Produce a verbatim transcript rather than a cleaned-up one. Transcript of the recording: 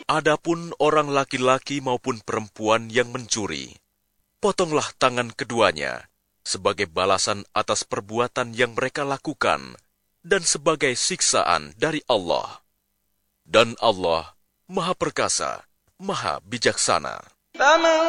Adapun orang laki-laki maupun perempuan yang mencuri, potonglah tangan keduanya sebagai balasan atas perbuatan yang mereka lakukan dan sebagai siksaan dari Allah. Dan Allah Maha Perkasa, Maha Bijaksana.